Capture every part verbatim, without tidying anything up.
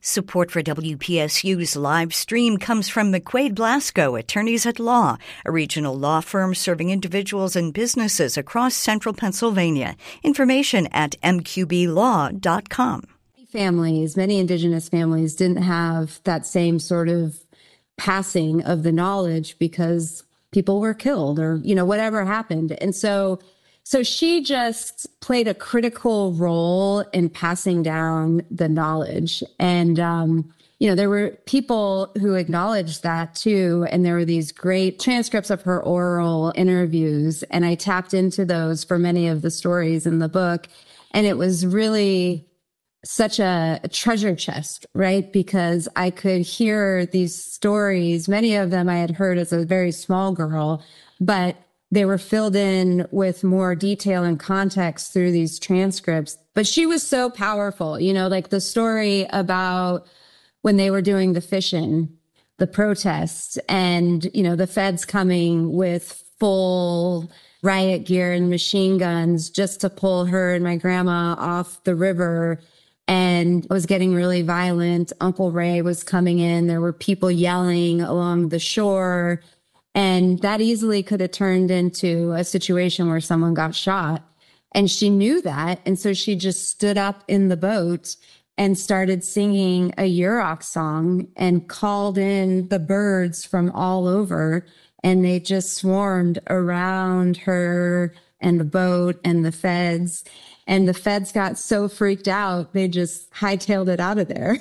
Support for W P S U's live stream comes from McQuaid Blasco, Attorneys at Law, a regional law firm serving individuals and businesses across central Pennsylvania. Information at m q b law dot com. Families, many indigenous families didn't have that same sort of passing of the knowledge because people were killed or, you know, whatever happened. And so So she just played a critical role in passing down the knowledge. And, um, you know, there were people who acknowledged that too. And there were these great transcripts of her oral interviews. And I tapped into those for many of the stories in the book. And it was really such a, a treasure chest, right? Because I could hear these stories. Many of them I had heard as a very small girl, but they were filled in with more detail and context through these transcripts. But she was so powerful, you know, like the story about when they were doing the fishing, the protests, and, you know, the feds coming with full riot gear and machine guns just to pull her and my grandma off the river. And it was getting really violent. Uncle Ray was coming in. There were people yelling along the shore. And that easily could have turned into a situation where someone got shot. And she knew that. And so she just stood up in the boat and started singing a Yurok song and called in the birds from all over. And they just swarmed around her and the boat and the feds. And the feds got so freaked out, they just hightailed it out of there.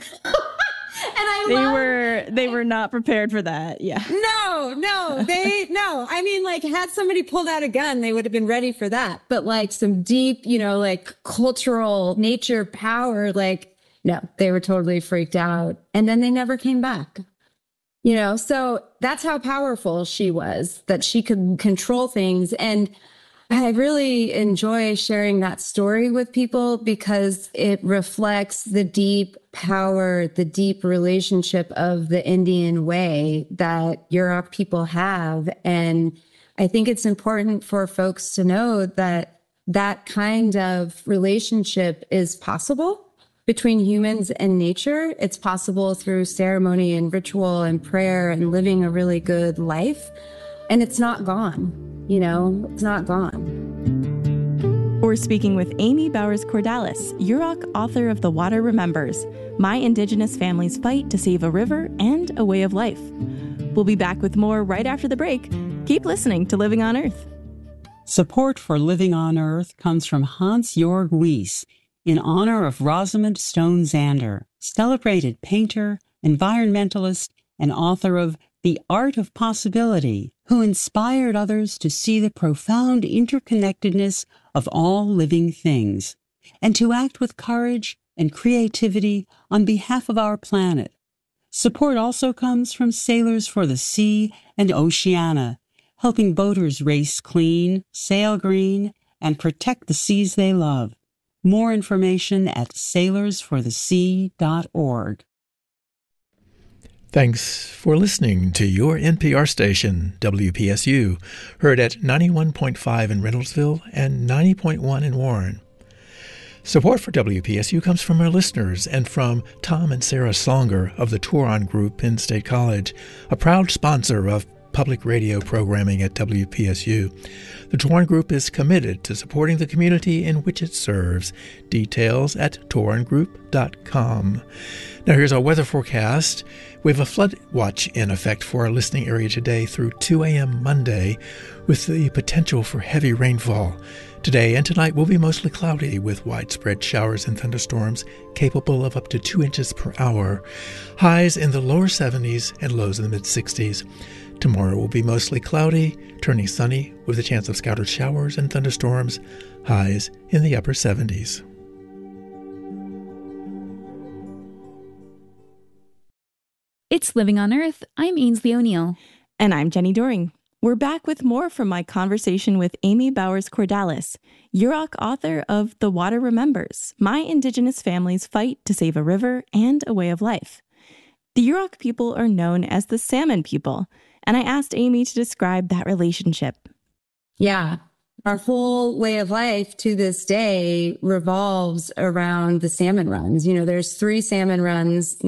And I they love, were they were not prepared for that. Yeah. No, no, they no. I mean, like, had somebody pulled out a gun, they would have been ready for that. But like some deep, you know, like cultural nature power, like, no, they were totally freaked out. And then they never came back. You know, so that's how powerful she was, that she could control things. And I really enjoy sharing that story with people because it reflects the deep power, the deep relationship of the Indian way that Yurok people have. And I think it's important for folks to know that that kind of relationship is possible between humans and nature. It's possible through ceremony and ritual and prayer and living a really good life. And it's not gone, you know, it's not gone. We're speaking with Amy Bowers Cordalis, Yurok author of The Water Remembers, My Indigenous Family's Fight to Save a River and a Way of Life. We'll be back with more right after the break. Keep listening to Living on Earth. Support for Living on Earth comes from Hans-Jörg Wyss in honor of Rosamund Stone Zander, celebrated painter, environmentalist, and author of The Art of Possibility, who inspired others to see the profound interconnectedness of all living things, and to act with courage and creativity on behalf of our planet. Support also comes from Sailors for the Sea and Oceana, helping boaters race clean, sail green, and protect the seas they love. More information at sailors for the sea dot org. Thanks for listening to your N P R station, W P S U, heard at ninety-one point five in Reynoldsville and ninety point one in Warren. Support for W P S U comes from our listeners and from Tom and Sarah Songer of the Turon Group in State College, a proud sponsor of public radio programming at W P S U. The Turon Group is committed to supporting the community in which it serves. Details at turon group dot com. Now here's our weather forecast. We have a flood watch in effect for our listening area today through two a.m. Monday, with the potential for heavy rainfall. Today and tonight will be mostly cloudy with widespread showers and thunderstorms capable of up to two inches per hour. Highs in the lower seventies and lows in the mid-sixties. Tomorrow will be mostly cloudy, turning sunny with a chance of scattered showers and thunderstorms. Highs in the upper seventies. It's Living on Earth. I'm Ainsley O'Neill. And I'm Jenny Doring. We're back with more from my conversation with Amy Bowers Cordalis, Yurok author of The Water Remembers, My Indigenous Family's Fight to Save a River and a Way of Life. The Yurok people are known as the Salmon people, and I asked Amy to describe that relationship. Yeah. Our whole way of life to this day revolves around the salmon runs. You know, there's three salmon runs